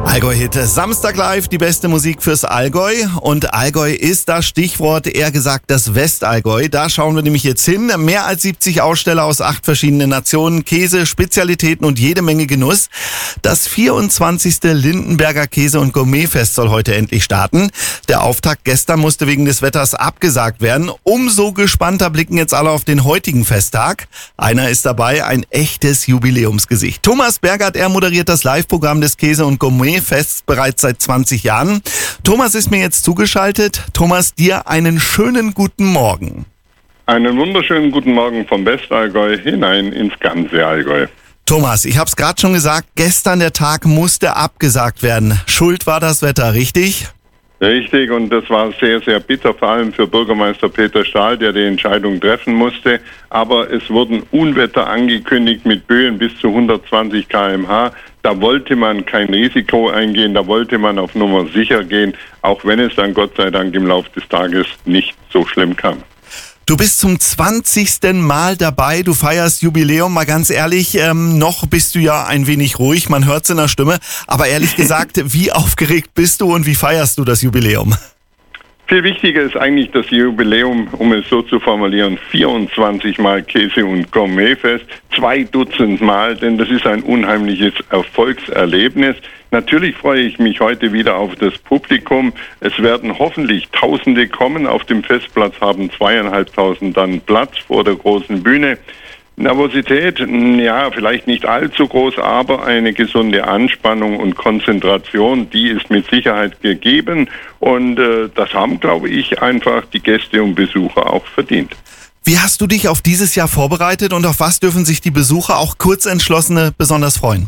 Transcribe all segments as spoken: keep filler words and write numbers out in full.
Allgäu-Hit. Samstag live, die beste Musik fürs Allgäu. Und Allgäu ist das Stichwort, eher gesagt das Westallgäu. Da schauen wir nämlich jetzt hin. Mehr als siebzig Aussteller aus acht verschiedenen Nationen, Käse, Spezialitäten und jede Menge Genuss. Das vierundzwanzigste Lindenberger Käse- und Gourmetfest soll heute endlich starten. Der Auftakt gestern musste wegen des Wetters abgesagt werden. Umso gespannter blicken jetzt alle auf den heutigen Festtag. Einer ist dabei, ein echtes Jubiläumsgesicht. Thomas Bergert, er moderiert das Live-Programm des Käse- und Gourmet Fest bereits seit zwanzig Jahren. Thomas ist mir jetzt zugeschaltet. Thomas, dir einen schönen guten Morgen. Einen wunderschönen guten Morgen vom Westallgäu hinein ins ganze Allgäu. Thomas, ich habe es gerade schon gesagt, gestern der Tag musste abgesagt werden. Schuld war das Wetter, richtig? Richtig, und das war sehr, sehr bitter, vor allem für Bürgermeister Peter Stahl, der die Entscheidung treffen musste. Aber es wurden Unwetter angekündigt mit Böen bis zu hundertzwanzig Kilometer pro Stunde. Da wollte man kein Risiko eingehen, da wollte man auf Nummer sicher gehen, auch wenn es dann Gott sei Dank im Laufe des Tages nicht so schlimm kam. Du bist zum zwanzigsten Mal dabei, du feierst Jubiläum. Mal ganz ehrlich, ähm, noch bist du ja ein wenig ruhig, man hört es in der Stimme. Aber ehrlich gesagt, wie aufgeregt bist du und wie feierst du das Jubiläum? Viel wichtiger ist eigentlich das Jubiläum, um es so zu formulieren, vierundzwanzig Mal Käse- und Gourmetfest, zwei Dutzend Mal, denn das ist ein unheimliches Erfolgserlebnis. Natürlich freue ich mich heute wieder auf das Publikum. Es werden hoffentlich Tausende kommen. Auf dem Festplatz haben zweieinhalbtausend dann Platz vor der großen Bühne. Nervosität, ja, vielleicht nicht allzu groß, aber eine gesunde Anspannung und Konzentration, die ist mit Sicherheit gegeben. Und äh, das haben, glaube ich, einfach die Gäste und Besucher auch verdient. Wie hast du dich auf dieses Jahr vorbereitet und auf was dürfen sich die Besucher, auch Kurzentschlossene, besonders freuen?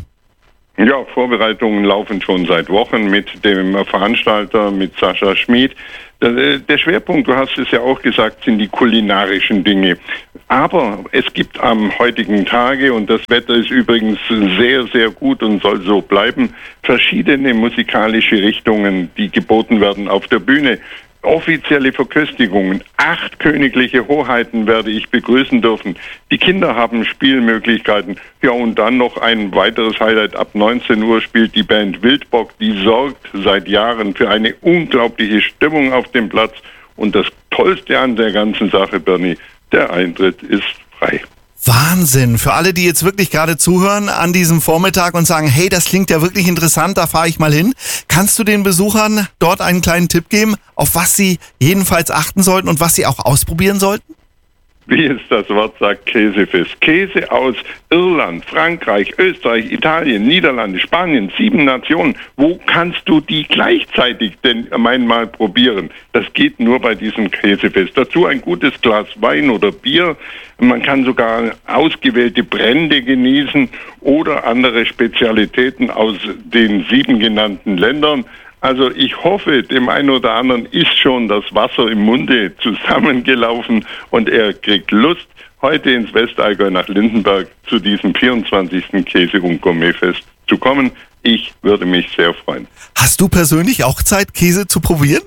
Ja, Vorbereitungen laufen schon seit Wochen mit dem Veranstalter, mit Sascha Schmid. Der Schwerpunkt, du hast es ja auch gesagt, sind die kulinarischen Dinge. Aber es gibt am heutigen Tage, und das Wetter ist übrigens sehr, sehr gut und soll so bleiben, verschiedene musikalische Richtungen, die geboten werden auf der Bühne. Offizielle Verköstigungen, acht königliche Hoheiten werde ich begrüßen dürfen. Die Kinder haben Spielmöglichkeiten. Ja, und dann noch ein weiteres Highlight. Ab neunzehn Uhr spielt die Band Wildbock. Die sorgt seit Jahren für eine unglaubliche Stimmung auf dem Platz. Und das Tollste an der ganzen Sache, Bernie, der Eintritt ist frei. Wahnsinn. Für alle, die jetzt wirklich gerade zuhören an diesem Vormittag und sagen, hey, das klingt ja wirklich interessant, da fahre ich mal hin. Kannst du den Besuchern dort einen kleinen Tipp geben, auf was sie jedenfalls achten sollten und was sie auch ausprobieren sollten? Wie es das Wort sagt, Käsefest. Käse aus Irland, Frankreich, Österreich, Italien, Niederlande, Spanien, sieben Nationen. Wo kannst du die gleichzeitig denn einmal probieren? Das geht nur bei diesem Käsefest. Dazu ein gutes Glas Wein oder Bier. Man kann sogar ausgewählte Brände genießen oder andere Spezialitäten aus den sieben genannten Ländern. Also ich hoffe, dem einen oder anderen ist schon das Wasser im Munde zusammengelaufen und er kriegt Lust, heute ins Westallgäu nach Lindenberg zu diesem vierundzwanzigsten Käse- und Gourmetfest zu kommen. Ich würde mich sehr freuen. Hast du persönlich auch Zeit, Käse zu probieren?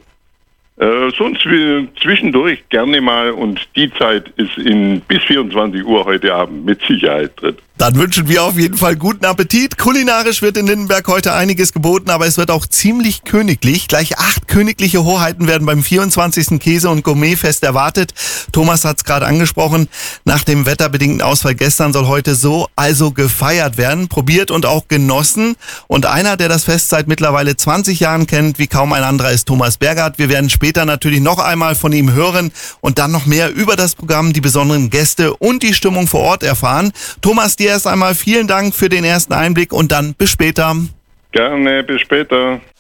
Äh, sonst zwischendurch gerne mal, und die Zeit ist in bis vierundzwanzig Uhr heute Abend mit Sicherheit drin. Dann wünschen wir auf jeden Fall guten Appetit. Kulinarisch wird in Lindenberg heute einiges geboten, aber es wird auch ziemlich königlich. Gleich acht königliche Hoheiten werden beim vierundzwanzigsten Käse- und Gourmetfest erwartet. Thomas hat es gerade angesprochen. Nach dem wetterbedingten Ausfall gestern soll heute so also gefeiert werden, probiert und auch genossen. Und einer, der das Fest seit mittlerweile zwanzig Jahren kennt, wie kaum ein anderer, ist Thomas Bergert. Wir werden später natürlich noch einmal von ihm hören und dann noch mehr über das Programm, die besonderen Gäste und die Stimmung vor Ort erfahren. Thomas, dir erst einmal vielen Dank für den ersten Einblick und dann bis später. Gerne, bis später.